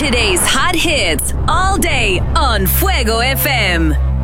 Today's hot hits all day on Fuego FM.